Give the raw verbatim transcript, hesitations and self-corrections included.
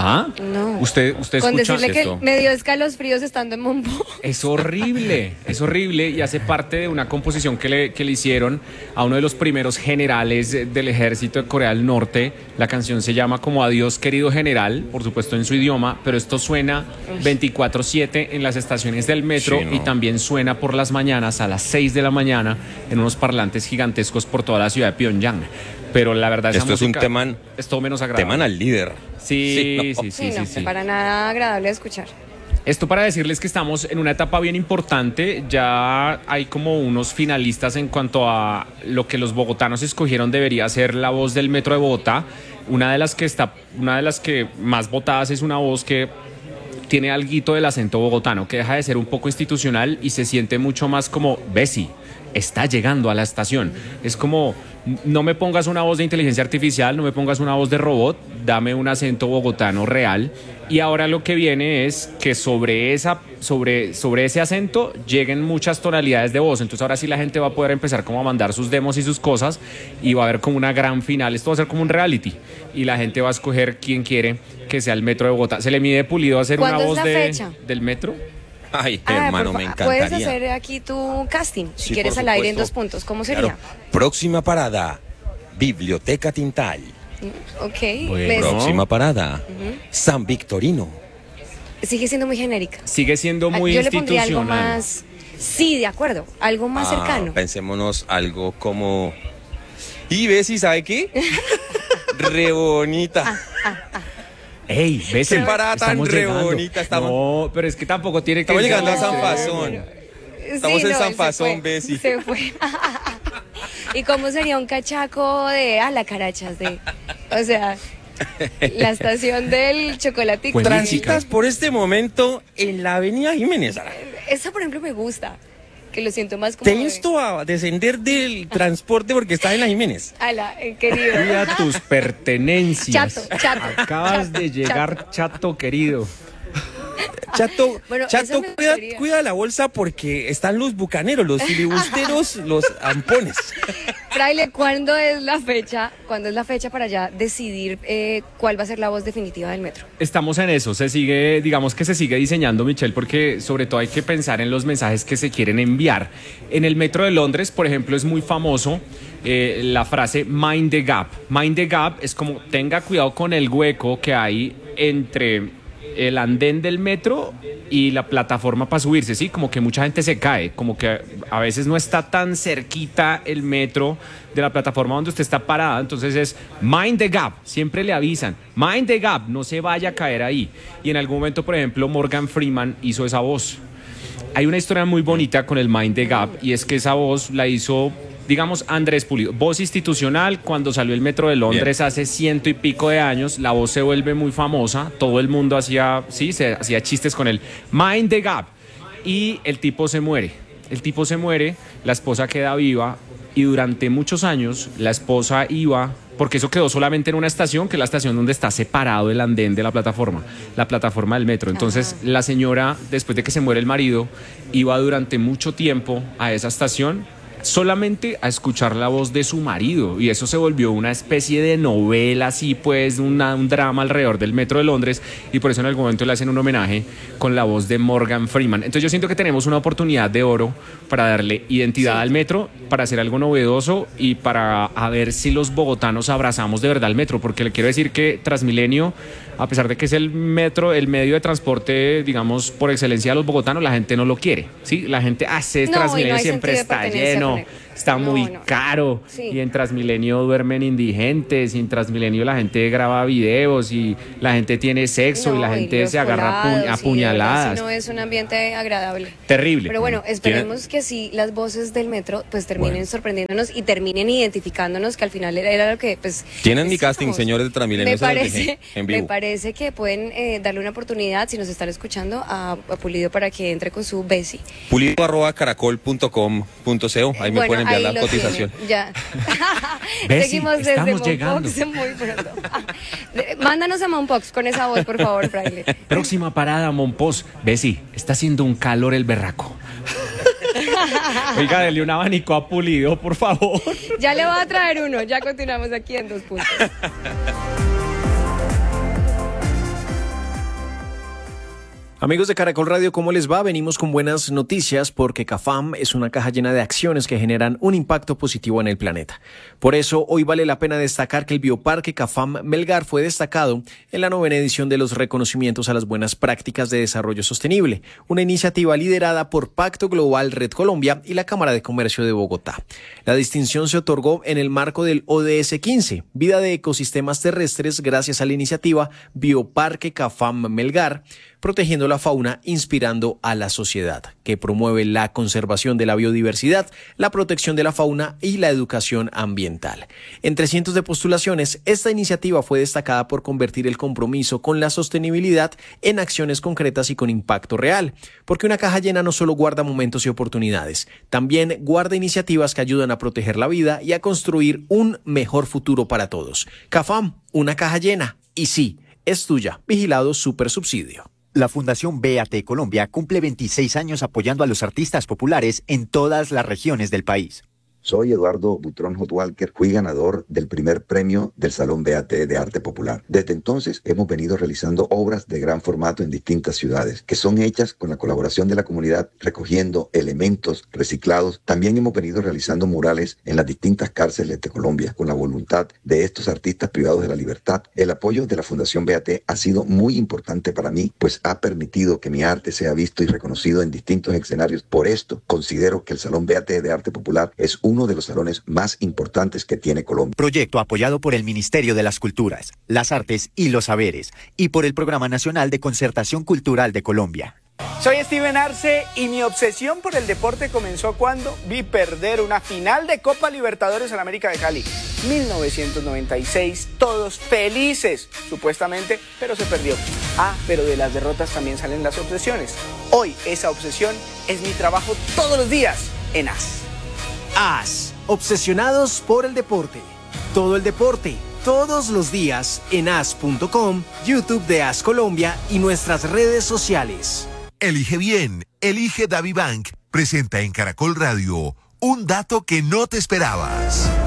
Ajá. No. Usted, usted Con escucha decirle esto. que me dio escalofríos estando en Mompo. Es horrible, es horrible y hace parte de una composición que le, que le hicieron a uno de los primeros generales del ejército de Corea del Norte. La canción se llama como Adiós querido general, por supuesto en su idioma, pero esto suena veinticuatro siete en las estaciones del metro, Sí, ¿no? y también suena por las mañanas a las seis de la mañana en unos parlantes gigantescos por toda la ciudad de Pyongyang. Pero la verdad esa Esto es un música tema, es todo menos agradable. tema al líder. Sí, Sí, no. sí, sí, Sí, no, sí, sí. para nada agradable de escuchar. Esto para decirles que estamos en una etapa bien importante. Ya hay como unos finalistas en cuanto a lo que los bogotanos escogieron debería ser la voz del Metro de Bogotá. Una de las que está, una de las que más votadas es una voz que tiene alguito del acento bogotano, que deja de ser un poco institucional y se siente mucho más como Bessie, está llegando a la estación. Es como, no me pongas una voz de inteligencia artificial, no me pongas una voz de robot, dame un acento bogotano real. Y ahora lo que viene es que sobre, esa, sobre, sobre ese acento lleguen muchas tonalidades de voz. Entonces ahora sí la gente va a poder empezar como a mandar sus demos y sus cosas y va a haber como una gran final. Esto va a ser como un reality y la gente va a escoger quién quiere que sea el Metro de Bogotá. Se le mide Pulido a hacer una ¿Cuándo es voz la de, fecha? del metro. Ay, Ah, hermano, por me fa- encantaría. Puedes hacer aquí tu casting, si Sí, quieres por al aire en supuesto. dos puntos. ¿Cómo sería? Claro. Próxima parada, Biblioteca Tintal. Ok. Bueno. ¿ves? Próxima parada, San Victorino. Sigue siendo muy genérica. Sigue siendo muy Yo le pondría algo institucional. más... Sí, de acuerdo. Algo más Ah, cercano. Pensémonos algo como... Y Bessie, ¿sabe qué? Re bonita. Ey, ves, Qué parada tan estamos re llegando. bonita, estamos- No, pero es que tampoco tiene que Estamos ser llegando a San extremo. Fasón. Estamos Sí, en no, San él se Fasón, fue, Bessie. Se fue. ¿Y cómo sería un cachaco de... Ah, la carachas de... O sea, la estación del chocolatico. Pues, Transitas por este momento en la avenida Jiménez. Ara. Eso, por ejemplo, me gusta. Que lo siento más como... Te de- insto a descender del transporte porque estás en la Jiménez. Ala, eh, querido. Cuida tus pertenencias. Chato, chato. Acabas Chato, de llegar, chato, querido. Chato, Bueno, Chato, eso me cuida, gustaría. cuida la bolsa porque están los bucaneros, los filibusteros, los ampones. Fraile, ¿cuándo es la fecha? ¿Cuándo es la fecha para ya decidir eh, cuál va a ser la voz definitiva del metro? Estamos en eso, se sigue, digamos que se sigue diseñando, Michelle, porque sobre todo hay que pensar en los mensajes que se quieren enviar. En el metro de Londres, por ejemplo, es muy famoso eh, la frase Mind the Gap. Mind the Gap es como tenga cuidado con el hueco que hay entre el andén del metro y la plataforma para subirse, ¿sí? Como que mucha gente se cae, como que a veces no está tan cerquita el metro de la plataforma donde usted está parada, entonces es mind the gap, siempre le avisan, mind the gap, no se vaya a caer ahí. Y en algún momento, por ejemplo, Morgan Freeman hizo esa voz. Hay una historia muy bonita con el mind the gap y es que esa voz la hizo, digamos, Andrés Pulido. Voz institucional, cuando salió el metro de Londres Bien. hace ciento y pico de años, la voz se vuelve muy famosa, todo el mundo hacía, sí, se hacía chistes con el mind the gap y el tipo se muere. El tipo se muere, la esposa queda viva y durante muchos años la esposa iba, porque eso quedó solamente en una estación, que es la estación donde está separado el andén de la plataforma, la plataforma del metro. Entonces Ajá. la señora, después de que se muere el marido, iba durante mucho tiempo a esa estación solamente a escuchar la voz de su marido y eso se volvió una especie de novela así pues, una, un drama alrededor del metro de Londres y por eso en algún momento le hacen un homenaje con la voz de Morgan Freeman. Entonces yo siento que tenemos una oportunidad de oro para darle identidad Sí. al metro, para hacer algo novedoso y para a ver si los bogotanos abrazamos de verdad al metro, porque le quiero decir que Transmilenio, a pesar de que es el metro, el medio de transporte, digamos, por excelencia de los bogotanos, la gente no lo quiere, ¿sí? La gente, ah, ese No, y no Transmilenio hay siempre sentido de está pertenencia lleno, con él. está No, muy no. caro, Sí. y en Transmilenio duermen indigentes, y en Transmilenio la gente graba videos, y la gente tiene sexo, y la No, gente los se agarra a pu- colados, y de verdad, apuñaladas. sí, no es un ambiente agradable. Terrible. Pero bueno, esperemos que sí las voces del metro pues terminen Bueno. sorprendiéndonos y terminen identificándonos, que al final era, era lo que pues... Tienen mi decíamos. casting, señores de Transmilenio. Me se los dejé parece, en me vivo. parece que pueden eh, darle una oportunidad, si nos están escuchando, a, a Pulido para que entre con su Bessie. Pulido arroba caracol punto com punto co. Ahí me Bueno, pueden enviar ahí la lo cotización. tiene, ya. Bessie, Seguimos desde estamos Mompox llegando. muy pronto. De- Mándanos a Mompox con esa voz, por favor, Fraile. Próxima parada, Monpós. Bessie, está haciendo un calor el berraco. Oiga, dele un abanico a Pulido, por favor. Ya le voy a traer uno, ya continuamos aquí en Dos Puntos. Amigos de Caracol Radio, ¿cómo les va? Venimos con buenas noticias porque CAFAM es una caja llena de acciones que generan un impacto positivo en el planeta. Por eso, hoy vale la pena destacar que el Bioparque CAFAM Melgar fue destacado en la novena edición de los reconocimientos a las buenas prácticas de desarrollo sostenible, una iniciativa liderada por Pacto Global Red Colombia y la Cámara de Comercio de Bogotá. La distinción se otorgó en el marco del O D S quince, Vida de Ecosistemas Terrestres, gracias a la iniciativa Bioparque CAFAM Melgar, protegiendo la fauna, inspirando a la sociedad, que promueve la conservación de la biodiversidad, la protección de la fauna y la educación ambiental. Entre cientos de postulaciones, esta iniciativa fue destacada por convertir el compromiso con la sostenibilidad en acciones concretas y con impacto real, porque una caja llena no solo guarda momentos y oportunidades, también guarda iniciativas que ayudan a proteger la vida y a construir un mejor futuro para todos. CAFAM, una caja llena, y sí, es tuya. Vigilado Supersubsidio. La Fundación B A T Colombia cumple veintiséis años apoyando a los artistas populares en todas las regiones del país. Soy Eduardo Butrón Hotwalker, fui ganador del primer premio del Salón B A T de Arte Popular. Desde entonces hemos venido realizando obras de gran formato en distintas ciudades, que son hechas con la colaboración de la comunidad, recogiendo elementos reciclados. También hemos venido realizando murales en las distintas cárceles de Colombia, con la voluntad de estos artistas privados de la libertad. El apoyo de la Fundación B A T ha sido muy importante para mí, pues ha permitido que mi arte sea visto y reconocido en distintos escenarios. Por esto, considero que el Salón B A T de Arte Popular es un uno de los salones más importantes que tiene Colombia. Proyecto apoyado por el Ministerio de las Culturas, las Artes y los Saberes y por el Programa Nacional de Concertación Cultural de Colombia. Soy Steven Arce y mi obsesión por el deporte comenzó cuando vi perder una final de Copa Libertadores en América de Cali. mil novecientos noventa y seis, todos felices, supuestamente, pero se perdió. Ah, pero de las derrotas también salen las obsesiones. Hoy esa obsesión es mi trabajo todos los días en A S. A S, obsesionados por el deporte. Todo el deporte, todos los días en A S punto com, YouTube de A S Colombia y nuestras redes sociales. Elige bien, elige DaviBank. Presenta en Caracol Radio un dato que no te esperabas.